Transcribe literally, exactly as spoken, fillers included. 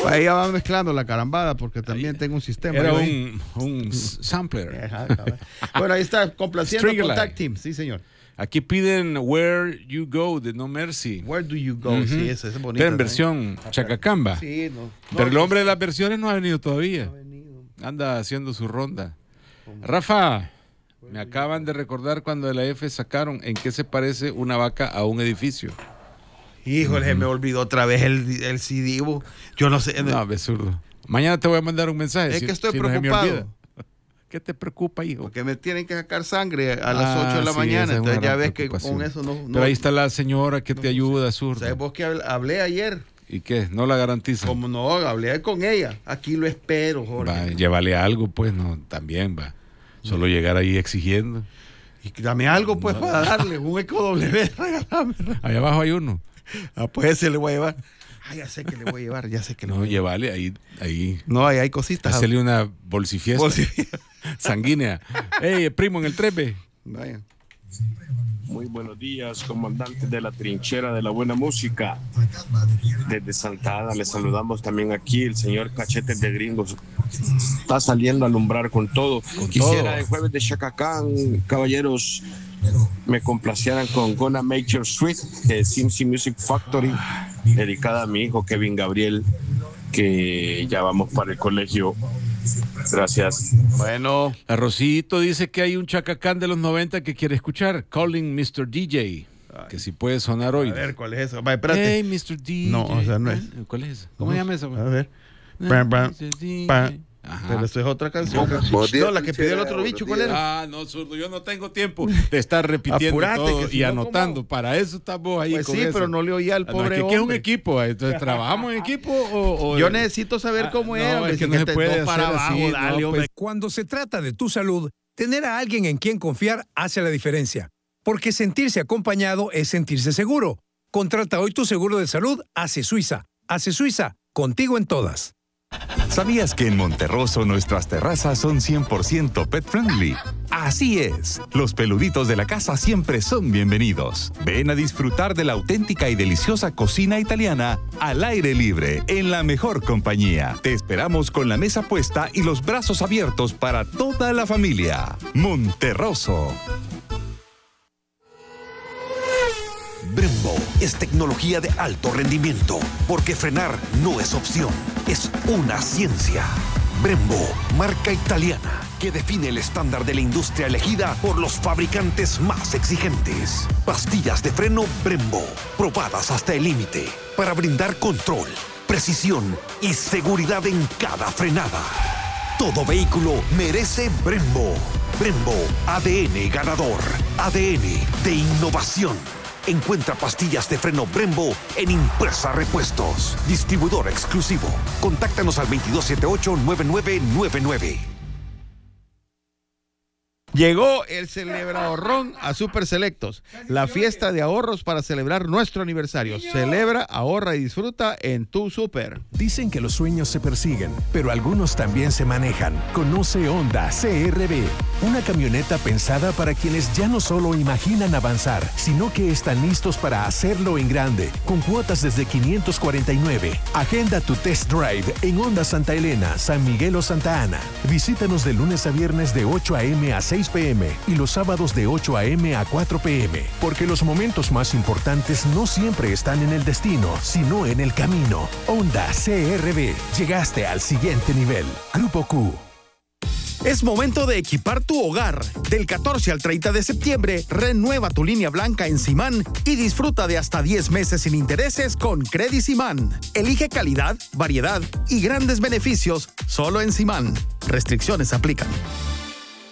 Ahí ya va mezclando la carambada porque también ahí tengo un sistema. Era un, un sampler. Bueno, ahí está, complaciendo con Tag Team. Sí, señor. Aquí piden Where You Go de No Mercy. Where Do You Go, uh-huh. Sí, esa es bonita. Pero en versión ¿no? Chacacamba. Sí, no. no Pero el hombre de las versiones no ha venido todavía. No ha venido. Anda haciendo su ronda. Rafa, me acaban de recordar cuando de la F sacaron en qué se parece una vaca a un edificio. Híjole, uh-huh. me olvidó otra vez el, el C D. Yo no sé. No, absurdo. Mañana te voy a mandar un mensaje. Es si, que estoy si preocupado. No ¿Qué te preocupa, hijo? Porque me tienen que sacar sangre a las ah, ocho de la sí, mañana. Entonces ya ves que con eso no, no... Pero ahí está la señora que no, te ayuda, zurdo. ¿Sabes vos que hablé ayer? ¿Y qué? ¿No la garantiza? Como no, hablé con ella. Aquí lo espero, Jorge. Va, llévale algo, pues, no, también va. Solo llegar ahí exigiendo. Y dame algo, pues, no. para darle. Un Eco W, regálame. Allá abajo hay uno. Ah, pues ese le voy a llevar. Ah, ya sé que le voy a llevar, ya sé que le no, voy a llevar. No, llévale, ahí, ahí. No, ahí hay cositas. Hacerle una bolsifiesta. Bolsifiesta. Sanguínea. Ey, primo, en el trepe. Vaya. Muy buenos días, comandantes de la trinchera de la buena música. Desde Santa Ana les saludamos también aquí. El señor Cachetes de Gringos está saliendo a alumbrar con todo. Con Quisiera todo. el jueves de Chacacán, caballeros, me complacieran con Gonna Make Your Sweet de Simsi Music Factory, dedicada a mi hijo Kevin Gabriel, que ya vamos para el colegio. Gracias. Bueno, Arrocito dice que hay un Chacacán de los noventa que quiere escuchar, Calling mister D J. Ay. Que si puede sonar hoy. A ver, ¿cuál es eso? Va, espérate. Hey, mister D J. No, o sea, no es. ¿Cuál es eso? ¿Cómo se llama eso? A ver. Pam, pam, pam. Pero eso es otra canción. No, la que pidió el otro bicho, ¿cuál era? Ah, no, zurdo, yo no tengo tiempo de estar repitiendo Apurate, todo si y no, anotando. ¿Cómo? Para eso estamos ahí pues con sí, eso. pero no le oía al pobre no, es que, hombre. ¿qué es un equipo? Entonces, ¿trabajamos en equipo o...? o yo necesito saber cómo ah, era. No, es que no se puede para hacer abajo, así. dale, no, pues. Cuando se trata de tu salud, tener a alguien en quien confiar hace la diferencia. Porque sentirse acompañado es sentirse seguro. Contrata hoy tu seguro de salud Ace Suiza. Ace Suiza, contigo en todas. ¿Sabías que en Monterroso nuestras terrazas son cien por ciento pet friendly? Así es, los peluditos de la casa siempre son bienvenidos. Ven a disfrutar de la auténtica y deliciosa cocina italiana al aire libre, en la mejor compañía. Te esperamos con la mesa puesta y los brazos abiertos para toda la familia. Monterroso. Brembo es tecnología de alto rendimiento, porque frenar no es opción, es una ciencia. Brembo, marca italiana que define el estándar de la industria elegida por los fabricantes más exigentes. Pastillas de freno Brembo, probadas hasta el límite, para brindar control, precisión y seguridad en cada frenada. Todo vehículo merece Brembo. Brembo, A D N ganador, A D N de innovación. Encuentra pastillas de freno Brembo en Impresa Repuestos. Distribuidor exclusivo. Contáctanos al veintidós setenta y ocho, noventa y nueve noventa y nueve. Llegó el celebradorrón a Super Selectos, la fiesta de ahorros para celebrar nuestro aniversario. Celebra, ahorra y disfruta en tu Super. Dicen que los sueños se persiguen, pero algunos también se manejan. Conoce Honda C R V, una camioneta pensada para quienes ya no solo imaginan avanzar, sino que están listos para hacerlo en grande, con cuotas desde quinientos cuarenta y nueve. Agenda tu test drive en Honda Santa Elena, San Miguel o Santa Ana. Visítanos de lunes a viernes de ocho a.m. a seis p.m. y los sábados de ocho a.m. a cuatro p.m. Porque los momentos más importantes no siempre están en el destino, sino en el camino. Honda C R V. Llegaste al siguiente nivel. Grupo Q. Es momento de equipar tu hogar. Del catorce al treinta de septiembre, renueva tu línea blanca en Simán y disfruta de hasta diez meses sin intereses con Credit Simán. Elige calidad, variedad y grandes beneficios solo en Simán. Restricciones aplican.